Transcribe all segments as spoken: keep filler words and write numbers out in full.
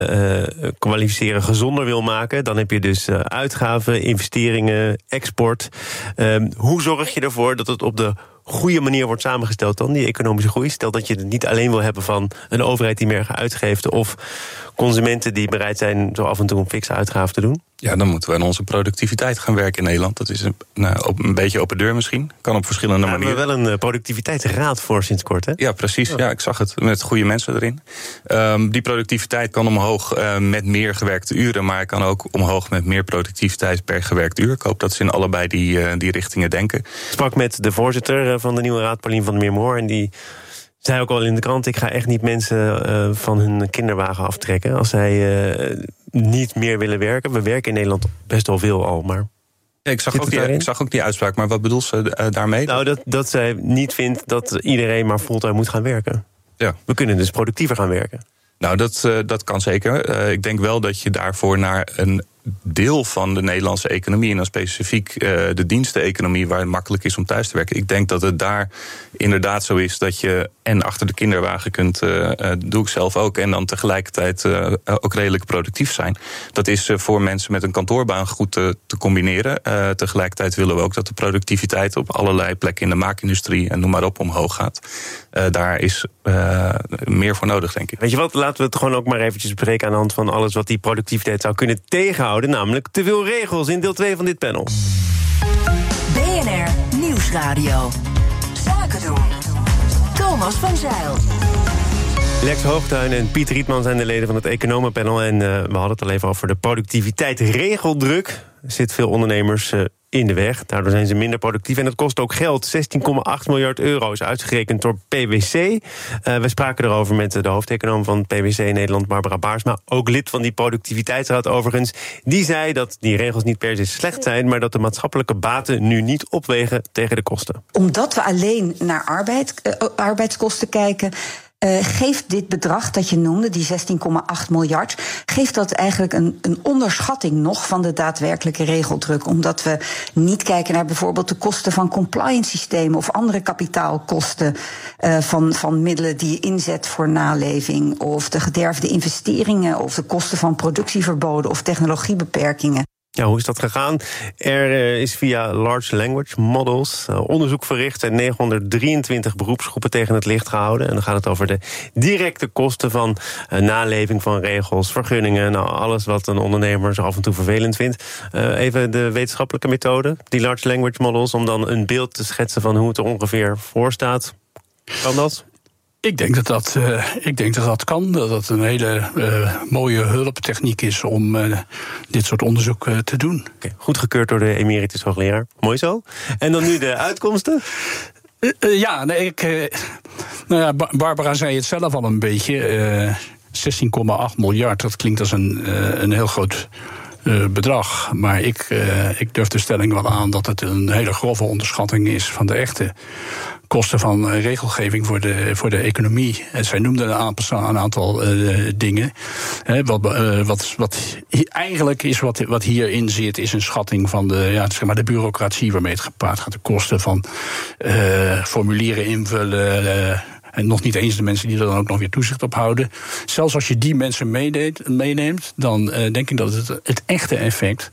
uh, kwalificeren gezonder wil maken, dan heb je dus uh, uitgaven, investeringen, export. Uh, hoe zorg je ervoor dat het op de goede manier wordt samengesteld dan, die economische groei? Stel dat je het niet alleen wil hebben van een overheid die meer uitgeeft, of consumenten die bereid zijn zo af en toe een fikse uitgave te doen. Ja, dan moeten we aan onze productiviteit gaan werken in Nederland. Dat is een, nou, een beetje open deur misschien. Kan op verschillende ja, manieren. We hebben wel een productiviteitsraad voor sinds kort, hè? Ja, precies. Ja, ik zag het met goede mensen erin. Um, die productiviteit kan omhoog uh, met meer gewerkte uren, maar kan ook omhoog met meer productiviteit per gewerkt uur. Ik hoop dat ze in allebei die, uh, die richtingen denken. Ik sprak met de voorzitter van de nieuwe raad, Paulien van der Meermoor, en die zei ook al in de krant: ik ga echt niet mensen uh, van hun kinderwagen aftrekken als zij uh, niet meer willen werken. We werken in Nederland best wel veel al, maar ja, ik, zag ook die, ik zag ook die uitspraak, maar wat bedoelt ze uh, daarmee? Nou, dat, dat zij niet vindt dat iedereen maar fulltime moet gaan werken. Ja. We kunnen dus productiever gaan werken. Nou, dat, uh, dat kan zeker. Uh, ik denk wel dat je daarvoor naar een deel van de Nederlandse economie, en dan specifiek uh, de diensteneconomie, waar het makkelijk is om thuis te werken. Ik denk dat het daar inderdaad zo is dat je en achter de kinderwagen kunt, uh, uh, doe ik zelf ook, en dan tegelijkertijd uh, ook redelijk productief zijn. Dat is uh, voor mensen met een kantoorbaan goed te, te combineren. Uh, tegelijkertijd willen we ook dat de productiviteit op allerlei plekken in de maakindustrie en noem maar op omhoog gaat. Uh, daar is uh, meer voor nodig, denk ik. Weet je wat, laten we het gewoon ook maar eventjes bespreken aan de hand van alles wat die productiviteit zou kunnen tegenhouden, namelijk te veel regels in deel twee van dit panel. B N R Nieuwsradio. Zaken doen. Thomas van Zijl. Lex Hoogtuin en Piet Rietman zijn de leden van het economenpanel. En uh, we hadden het al even over de productiviteit. Regeldruk er zit veel ondernemers uh, in de weg. Daardoor zijn ze minder productief en dat kost ook geld. zestien komma acht miljard euro is uitgerekend door P W C. Uh, we spraken erover met de hoofdeconoom van P W C in Nederland, Barbara Baarsma. Ook lid van die productiviteitsraad overigens. Die zei dat die regels niet per se slecht zijn, maar dat de maatschappelijke baten nu niet opwegen tegen de kosten. Omdat we alleen naar arbeid, uh, arbeidskosten kijken, Uh, geeft dit bedrag dat je noemde, die zestien komma acht miljard... geeft dat eigenlijk een, een onderschatting nog van de daadwerkelijke regeldruk. Omdat we niet kijken naar bijvoorbeeld de kosten van compliance systemen of andere kapitaalkosten uh, van, van middelen die je inzet voor naleving, of de gederfde investeringen, of de kosten van productieverboden of technologiebeperkingen. Ja, hoe is dat gegaan? Er uh, is via Large Language Models uh, onderzoek verricht en negenhonderddrieëntwintig beroepsgroepen tegen het licht gehouden. En dan gaat het over de directe kosten van uh, naleving van regels, vergunningen, nou, alles wat een ondernemer zo af en toe vervelend vindt. Uh, even de wetenschappelijke methode, die Large Language Models, om dan een beeld te schetsen van hoe het er ongeveer voor staat. Kan dat? Ik denk dat dat, uh, ik denk dat dat kan. Dat dat een hele uh, mooie hulptechniek is om uh, dit soort onderzoek uh, te doen. Okay, goedgekeurd door de emeritus hoogleraar. Mooi zo. En dan nu de uitkomsten? Uh, uh, ja, nee, ik, uh, nou ja, Barbara zei het zelf al een beetje. Uh, zestien komma acht miljard, dat klinkt als een, uh, een heel groot Uh, bedrag. Maar ik, uh, ik durf de stelling wel aan dat het een hele grove onderschatting is van de echte kosten van uh, regelgeving voor de, voor de economie. En zij noemden een aantal, een aantal uh, dingen. He, wat, uh, wat, wat eigenlijk is wat, wat hierin zit, is een schatting van de, ja, zeg maar de bureaucratie waarmee het gepaard gaat. De kosten van uh, formulieren invullen. Uh, En nog niet eens de mensen die er dan ook nog weer toezicht op houden. Zelfs als je die mensen meeneemt, meeneemt dan uh, denk ik dat het, het echte effect,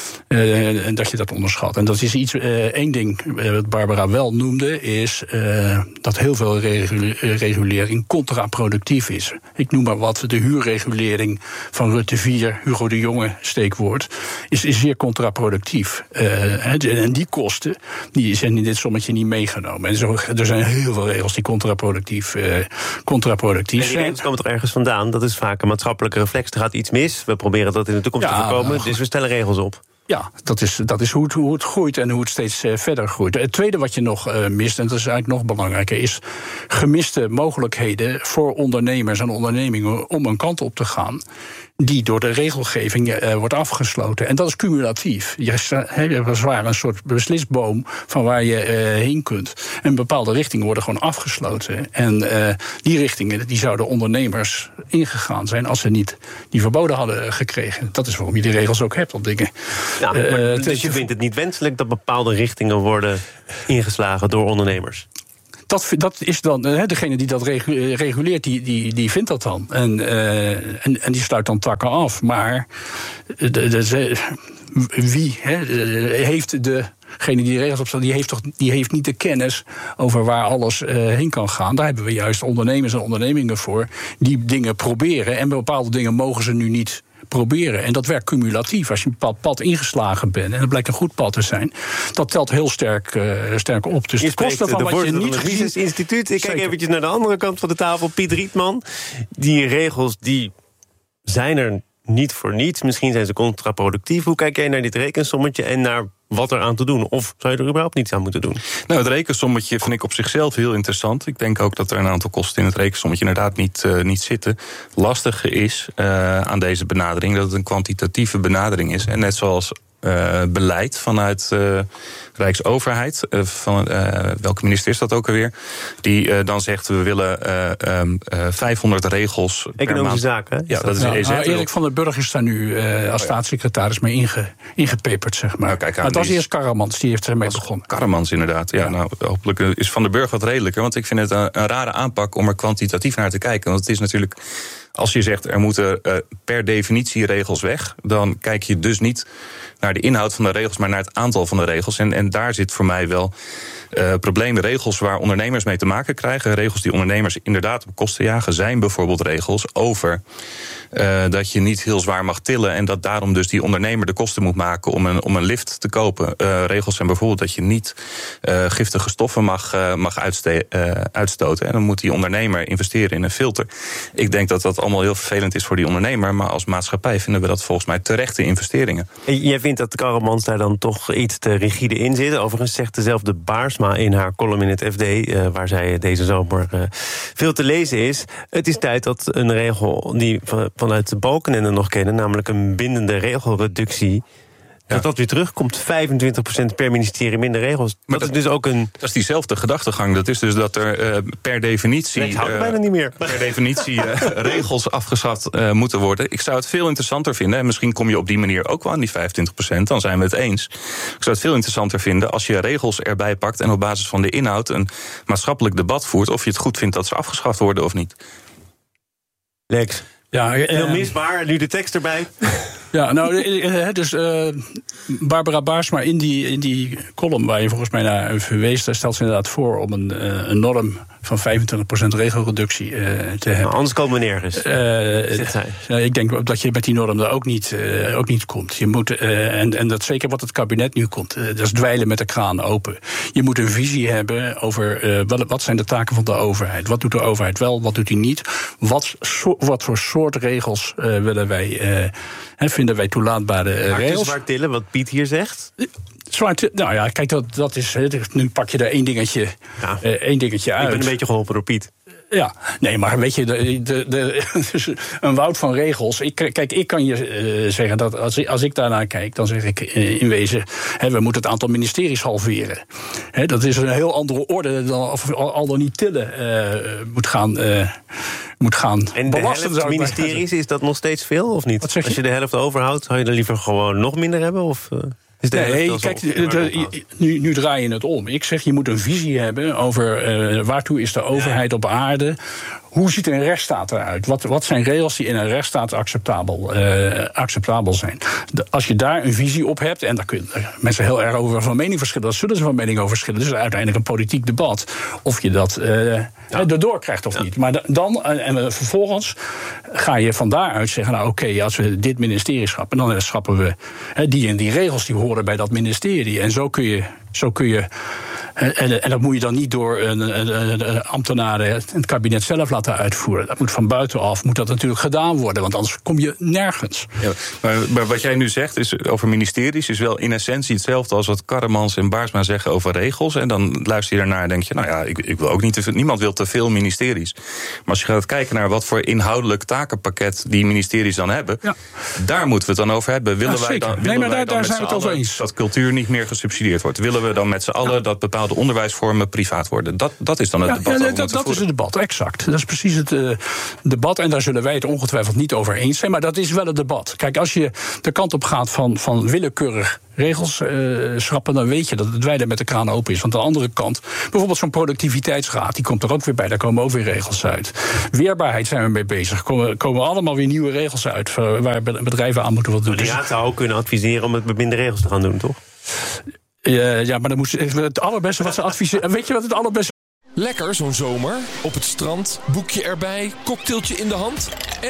uh, dat je dat onderschat. En dat is iets, uh, één ding uh, wat Barbara wel noemde, is uh, dat heel veel regulering contraproductief is. Ik noem maar wat, de huurregulering van Rutte vier, Hugo de Jonge steekwoord, is, is zeer contraproductief. Uh, en die kosten, die zijn in dit sommetje niet meegenomen. En zo, er zijn heel veel regels die contraproductief Uh, contraproductief en die regels komen toch ergens vandaan? Dat is vaak een maatschappelijke reflex. Er gaat iets mis, we proberen dat in de toekomst ja, te voorkomen, dus we stellen regels op. Ja, dat is, dat is hoe, het, hoe het groeit en hoe het steeds uh, verder groeit. Het tweede wat je nog uh, mist, en dat is eigenlijk nog belangrijker, is gemiste mogelijkheden voor ondernemers en ondernemingen om een kant op te gaan die door de regelgeving uh, wordt afgesloten. En dat is cumulatief. Je hebt als het ware een soort beslisboom van waar je uh, heen kunt. En bepaalde richtingen worden gewoon afgesloten. En uh, die richtingen die zouden ondernemers ingegaan zijn als ze niet die verboden hadden gekregen. Dat is waarom je die regels ook hebt op dingen. Ja, maar, uh, dus je vindt het niet wenselijk dat bepaalde richtingen worden ingeslagen door ondernemers? dat, dat is dan, uh, degene die dat regu- reguleert, die, die, die vindt dat dan. En, uh, en, en die sluit dan takken af. Maar de, de, de, wie he, heeft de... Degene die de regels opstelt, die heeft toch die heeft niet de kennis over waar alles uh, heen kan gaan. Daar hebben we juist ondernemers en ondernemingen voor die dingen proberen. En bepaalde dingen mogen ze nu niet proberen. En dat werkt cumulatief. Als je een bepaald pad ingeslagen bent en het blijkt een goed pad te zijn, dat telt heel sterk, uh, sterk op. Dus je de kosten van de wat je niet gezien... het instituut. Ik Zeker. kijk eventjes naar de andere kant van de tafel. Piet Rietman. Die regels die zijn er niet voor niets. Misschien zijn ze contraproductief. Hoe kijk jij naar dit rekensommetje en naar wat er aan te doen? Of zou je er überhaupt niets aan moeten doen? Nou, het rekensommetje vind ik op zichzelf heel interessant. Ik denk ook dat er een aantal kosten in het rekensommetje inderdaad niet, uh, niet zitten. Lastige is uh, aan deze benadering dat het een kwantitatieve benadering is. En net zoals uh, beleid vanuit uh, Rijksoverheid, uh, van uh, welke minister is dat ook alweer, die uh, dan zegt we willen uh, um, uh, vijfhonderd regels Economische zaken, hè? Ja, dat is ja, nou, Erik van den Burg is daar nu uh, als staatssecretaris mee inge, ingepeperd, zeg maar. Nou, kijk aan, maar het was die eerst Karremans, die heeft ermee begonnen. Karremans, inderdaad. Ja, ja. Nou, hopelijk is Van den Burg wat redelijker, want ik vind het een, een rare aanpak om er kwantitatief naar te kijken. Want het is natuurlijk, als je zegt er moeten uh, per definitie regels weg, dan kijk je dus niet naar de inhoud van de regels, maar naar het aantal van de regels. En, en daar zit voor mij wel uh, problemen. Regels waar ondernemers mee te maken krijgen, regels die ondernemers inderdaad op kosten jagen, zijn bijvoorbeeld regels over uh, dat je niet heel zwaar mag tillen en dat daarom dus die ondernemer de kosten moet maken om een, om een lift te kopen. Uh, regels zijn bijvoorbeeld dat je niet uh, giftige stoffen mag, uh, mag uitste- uh, uitstoten. En dan moet die ondernemer investeren in een filter. Ik denk dat dat allemaal heel vervelend is voor die ondernemer, maar als maatschappij vinden we dat volgens mij terechte investeringen. En jij vindt dat Karremans daar dan toch iets te rigide in zit? Overigens zegt dezelfde Baarsma in haar column in het F D, uh, waar zij deze zomer uh, veel te lezen is. Het is tijd dat een regel die van, vanuit de Balkenende nog kennen, namelijk een bindende regelreductie, ja, dat dat weer terugkomt. vijfentwintig procent per ministerie minder regels. Maar dat, dat is dus ook een... Dat is diezelfde gedachtegang. Dat is dus dat er uh, per definitie Nee, ik hou het uh, bijna niet meer. per definitie uh, regels afgeschaft uh, moeten worden. Ik zou het veel interessanter vinden, en misschien kom je op die manier ook wel aan die vijfentwintig procent, dan zijn we het eens. Ik zou het veel interessanter vinden als je regels erbij pakt en op basis van de inhoud een maatschappelijk debat voert of je het goed vindt dat ze afgeschaft worden of niet. Lex. Ja, Heel uh, misbaar, nu de tekst erbij. Ja, nou, dus uh, Barbara Baarsma in die, in die column waar je volgens mij naar verwees, daar stelt ze inderdaad voor om een, uh, een norm van vijfentwintig procent regelreductie uh, te hebben. Nou, anders komen we nergens. Uh, uh, ik denk dat je met die norm er ook niet, uh, ook niet komt. Je moet, uh, en, en dat zeker wat het kabinet nu komt, uh, dat is dweilen met de kraan open. Je moet een visie hebben over uh, wat, wat zijn de taken van de overheid. Wat doet de overheid wel, wat doet die niet? Wat, so, wat voor soort regels uh, willen wij, uh, he, vinden wij toelaatbare uh, regels? Zwaar tillen, wat Piet hier zegt. Zwaar tillen, nou ja, kijk, dat, dat is, nu pak je er één dingetje, ja. uh, één dingetje uit. Ik ben een beetje geholpen door Piet. Ja, nee, maar weet je, de, de, de, een woud van regels. Ik, kijk, ik kan je uh, zeggen dat als ik, als ik daarnaar kijk, dan zeg ik uh, in wezen, hè, we moeten het aantal ministeries halveren. Hè, dat is een heel andere orde dan of al dan niet tillen uh, moet gaan. Uh, moet gaan en de belasten, helft ministeries, is dat nog steeds veel of niet? Wat zeg je? Als je de helft overhoudt, zou je dan liever gewoon nog minder hebben? Of uh, is de nee, helft kijk, zo, de, de, nu, nu draai je het om. Ik zeg, je moet een visie hebben over uh, waartoe is de overheid op aarde. Hoe ziet een rechtsstaat eruit? Wat, wat zijn regels die in een rechtsstaat acceptabel, uh, acceptabel zijn? De, als je daar een visie op hebt, en daar kunnen mensen heel erg over van mening verschillen, dan zullen ze van mening over verschillen. Dus uiteindelijk een politiek debat. Of je dat uh, ja. erdoor krijgt of ja. niet. Maar dan, en uh, vervolgens ga je van daaruit zeggen, nou oké, okay, als we dit ministerie schrappen, dan schrappen we uh, die en die regels die horen bij dat ministerie. En zo kun je, zo kun je En, en dat moet je dan niet door een, een, een ambtenaren het kabinet zelf laten uitvoeren. Dat moet van buitenaf, moet dat natuurlijk gedaan worden, want anders kom je nergens. Ja, maar, maar wat jij nu zegt is over ministeries is wel in essentie hetzelfde als wat Karremans en Baarsma zeggen over regels. En dan luister je ernaar en denk je, nou ja, ik, ik wil ook niet te veel, niemand wil te veel ministeries. Maar als je gaat kijken naar wat voor inhoudelijk takenpakket die ministeries dan hebben, ja. daar moeten we het dan over hebben. Willen ja, wij dan, willen nee, maar wij daar, dan daar zijn we het over eens. Dat cultuur niet meer gesubsidieerd wordt? Willen willen we dan met z'n allen dat bepaalde onderwijsvormen privaat worden? Dat, dat is dan het ja, debat. Ja, dat dat is het debat, exact. Dat is precies het uh, debat. En daar zullen wij het ongetwijfeld niet over eens zijn. Maar dat is wel het debat. Kijk, als je de kant op gaat van, van willekeurig regels uh, schrappen, dan weet je dat het wijder met de kraan open is. Want aan de andere kant, bijvoorbeeld zo'n productiviteitsraad, die komt er ook weer bij. Daar komen ook weer regels uit. Weerbaarheid zijn we mee bezig. Er komen, komen allemaal weer nieuwe regels uit waar bedrijven aan moeten wat doen. De raad zou ook kunnen adviseren om het met minder regels te gaan doen, toch? Uh, ja, maar dan moet ze, het allerbeste wat ze adviseren. Weet je wat het allerbeste... Lekker zo'n zomer. Op het strand, boekje erbij, cocktailtje in de hand.